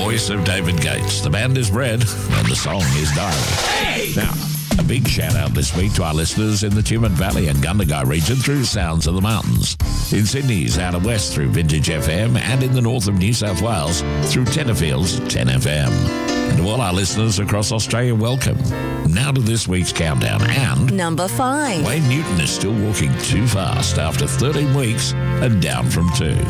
voice of David Gates. The band is Red, and the song is Diary. Hey! Now, a big shout-out this week to our listeners in the Tumut Valley and Gundagai region through Sounds of the Mountains. In Sydney's Outer West through Vintage FM, and in the north of New South Wales through Tenterfield's 10FM. And to all our listeners across Australia, welcome. Now to this week's countdown, and... Number 5. Wayne Newton is still walking too fast after 13 weeks and down from 2.